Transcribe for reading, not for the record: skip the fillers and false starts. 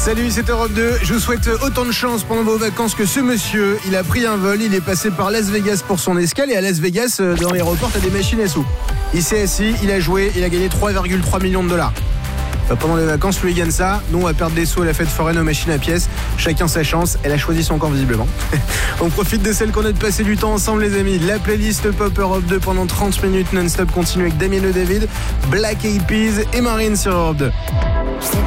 Salut, c'est Europe 2. Je vous souhaite autant de chance pendant vos vacances que ce monsieur. Il a pris un vol, il est passé par Las Vegas pour son escale. Et à Las Vegas, dans l'aéroport, t'as des machines à sous. Il s'est assis, il a joué, il a gagné 3,3 millions de dollars. Pendant les vacances, lui il gagne ça. Nous on va perdre des sous à la fête foraine aux machines à pièces. Chacun sa chance. Elle a choisi son camp visiblement. On profite de celle qu'on a de passer du temps ensemble les amis. La playlist Pop Europe 2 pendant 30 minutes non-stop continue avec Damien Le David, Black Eyed Peas et Marine sur Europe 2.